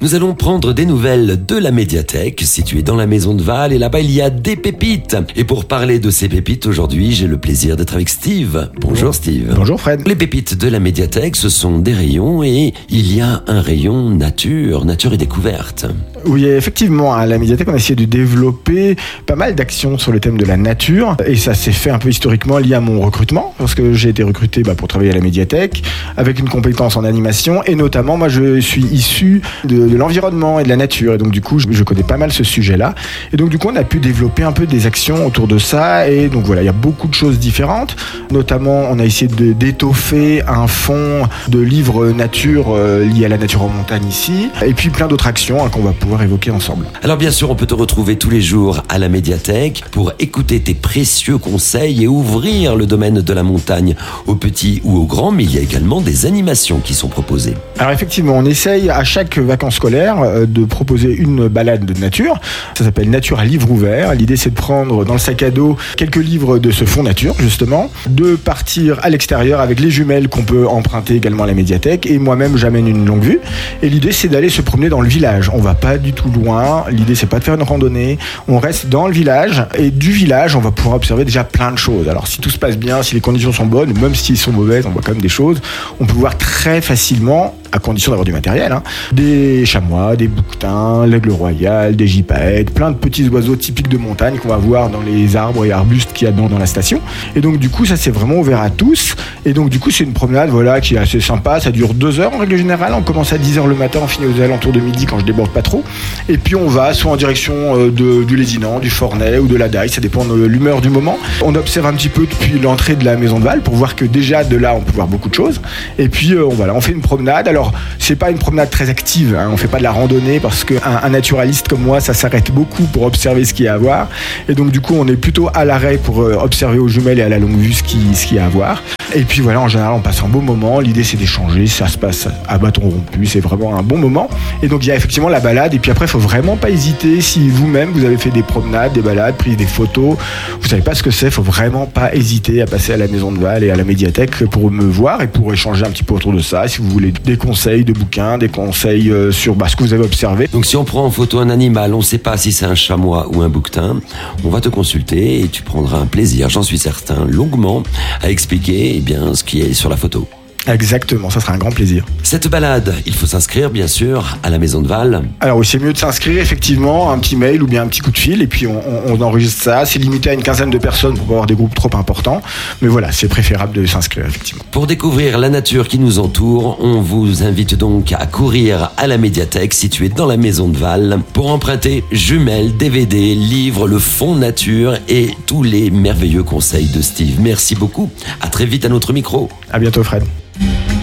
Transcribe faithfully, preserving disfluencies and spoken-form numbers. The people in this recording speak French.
Nous allons prendre des nouvelles de la médiathèque située dans la Maison de Val et là-bas il y a des pépites. Et pour parler de ces pépites aujourd'hui, j'ai le plaisir d'être avec Steve. Bonjour Steve. Bonjour Fred. Les pépites de la médiathèque, ce sont des rayons et il y a un rayon nature, nature et découverte. Oui, effectivement, à la médiathèque, on a essayé de développer pas mal d'actions sur le thème de la nature et ça s'est fait un peu historiquement lié à mon recrutement parce que j'ai été recruté bah, pour travailler à la médiathèque avec une compétence en animation et notamment moi je suis issu de, de l'environnement et de la nature et donc du coup je, je connais pas mal ce sujet-là et donc du coup on a pu développer un peu des actions autour de ça et donc voilà, il y a beaucoup de choses différentes, notamment on a essayé de, d'étoffer un fonds de livres nature euh, liés à la nature en montagne ici et puis plein d'autres actions hein, qu'on va pouvoir évoquer ensemble. Alors bien sûr, on peut te retrouver tous les jours à la médiathèque pour écouter tes précieux conseils et ouvrir le domaine de la montagne aux petits ou aux grands, mais il y a également des animations qui sont proposées. Alors effectivement, on essaye à chaque vacances scolaires de proposer une balade de nature. Ça s'appelle Nature à livre ouvert. L'idée c'est de prendre dans le sac à dos quelques livres de ce fonds nature justement, de partir à l'extérieur avec les jumelles qu'on peut emprunter également à la médiathèque et moi-même j'amène une longue vue et l'idée c'est d'aller se promener dans le village. On va pas du tout loin, l'idée c'est pas de faire une randonnée, on reste dans le village et du village on va pouvoir observer déjà plein de choses. Alors si tout se passe bien, si les conditions sont bonnes, même s'ils sont mauvaises, on voit quand même des choses, on peut voir très facilement, à condition d'avoir du matériel, hein, des chamois, des bouquetins, l'aigle royal, des gypaètes, plein de petits oiseaux typiques de montagne qu'on va voir dans les arbres et arbustes qu'il y a dans, dans la station. Et donc du coup ça c'est vraiment ouvert à tous et donc du coup c'est une promenade voilà, qui est assez sympa, ça dure deux heures en règle générale, on commence à dix heures le matin, on finit aux alentours de midi quand je déborde pas trop. Et puis on va soit en direction de, du Lézignan, du Fornay ou de la Daille, ça dépend de l'humeur du moment. On observe un petit peu depuis l'entrée de la Maison de Val pour voir que déjà de là on peut voir beaucoup de choses. Et puis euh, voilà, on fait une promenade. Alors c'est pas une promenade très active, hein, on fait pas de la randonnée parce qu'un un naturaliste comme moi ça s'arrête beaucoup pour observer ce qu'il y a à voir. Et donc du coup on est plutôt à l'arrêt pour euh, observer aux jumelles et à la longue vue ce qu'il ce qu'il y a à voir. Et puis voilà, en général on passe un beau moment, l'idée c'est d'échanger, ça se passe à bâton rompu, c'est vraiment un bon moment. Et donc il y a effectivement la balade et puis après il faut vraiment pas hésiter si vous-même vous avez fait des promenades, des balades, pris des photos, vous savez pas ce que c'est, faut vraiment pas hésiter à passer à la Maison de Val et à la médiathèque pour me voir et pour échanger un petit peu autour de ça, si vous voulez des conseils de bouquins, des conseils euh, sur bah, ce que vous avez observé. Donc si on prend en photo un animal, on sait pas si c'est un chamois ou un bouquetin, on va te consulter et tu prendras un plaisir, j'en suis certain, longuement à expliquer eh bien, ce qui est sur la photo. Exactement, ça sera un grand plaisir. Cette balade, il faut s'inscrire bien sûr à la Maison de Val. Alors oui, c'est mieux de s'inscrire effectivement, un petit mail ou bien un petit coup de fil et puis on, on, on enregistre ça. C'est limité à une quinzaine de personnes pour pas avoir des groupes trop importants. Mais voilà, c'est préférable de s'inscrire effectivement. Pour découvrir la nature qui nous entoure, on vous invite donc à courir à la médiathèque située dans la Maison de Val pour emprunter jumelles, D V D, livres, le fonds nature et tous les merveilleux conseils de Steve. Merci beaucoup. À très vite à notre micro. À bientôt Fred.